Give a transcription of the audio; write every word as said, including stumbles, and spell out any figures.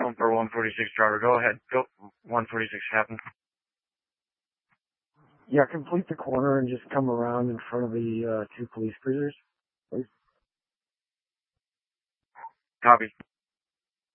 for one forty-six driver. Go ahead. Go. one forty-six happened. Yeah, complete the corner and just come around in front of the uh, two police cruisers, please. Copy.